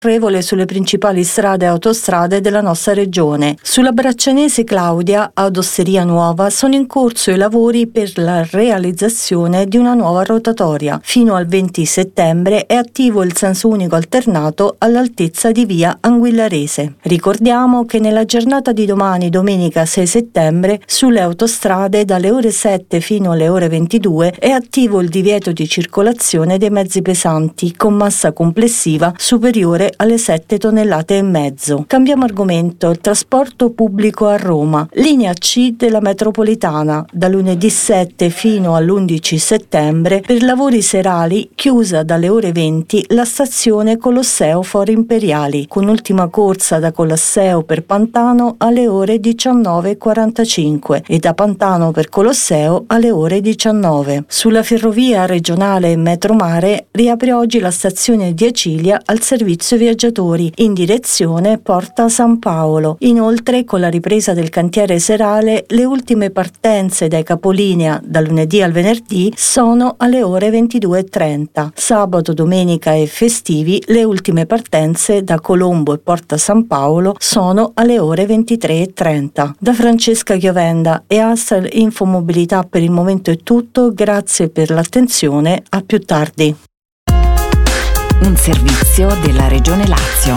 sulle principali strade e autostrade della nostra regione. Sulla Braccianese Claudia, ad Osteria Nuova, sono in corso i lavori per la realizzazione di una nuova rotatoria. Fino al 20 settembre è attivo il senso unico alternato all'altezza di via Anguillarese. Ricordiamo che nella giornata di domani, domenica 6 settembre, sulle autostrade dalle ore 7 fino alle ore 22 è attivo il divieto di circolazione dei mezzi pesanti con massa complessiva superiore alle 7 tonnellate e mezzo. Cambiamo argomento: il trasporto pubblico a Roma. Linea C della metropolitana, da lunedì 7 fino all'11 settembre, per lavori serali chiusa dalle ore 20 la stazione Colosseo Fori Imperiali, con ultima corsa da Colosseo per Pantano alle ore 19:45 e da Pantano per Colosseo alle ore 19. Sulla ferrovia regionale Metromare riapre oggi la stazione di Acilia al servizio viaggiatori in direzione Porta San Paolo. Inoltre, con la ripresa del cantiere serale, le ultime partenze dai capolinea dal lunedì al venerdì sono alle ore 22:30. Sabato, domenica e festivi le ultime partenze da Colombo e Porta San Paolo sono alle ore 23:30. Da Francesca Chiovenda e Astra Infomobilità per il momento è tutto, grazie per l'attenzione, a più tardi. Un servizio della Regione Lazio.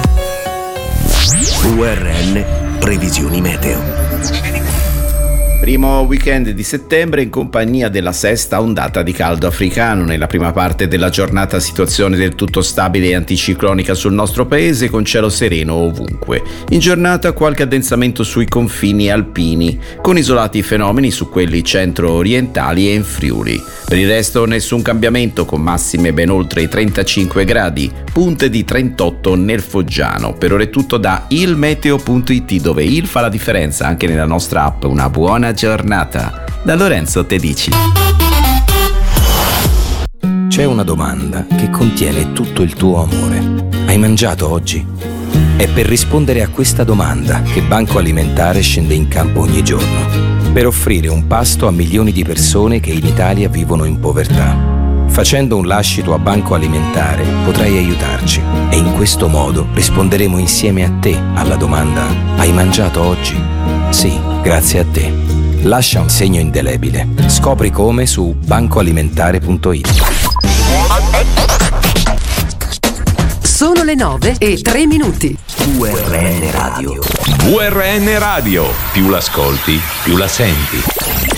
URN Previsioni Meteo. Primo weekend di settembre in compagnia della sesta ondata di caldo africano. Nella prima parte della giornata situazione del tutto stabile e anticiclonica sul nostro paese, con cielo sereno ovunque. In giornata qualche addensamento sui confini alpini, con isolati fenomeni su quelli centro-orientali e in Friuli. Per il resto nessun cambiamento, con massime ben oltre i 35 gradi, punte di 38 nel Foggiano. Per ora è tutto da ilmeteo.it, dove il fa la differenza anche nella nostra app. Una buona giornata da Lorenzo Tedici. C'è una domanda che contiene tutto il tuo amore. Hai mangiato oggi? È per rispondere a questa domanda che Banco Alimentare scende in campo ogni giorno per offrire un pasto a milioni di persone che in Italia vivono in povertà. Facendo un lascito a Banco Alimentare potrai aiutarci e in questo modo risponderemo insieme a te alla domanda: hai mangiato oggi? Sì, grazie a te. Lascia un segno indelebile. Scopri come su bancoalimentare.it. Sono le 9:03. URN Radio. URN Radio. Più l'ascolti, più la senti.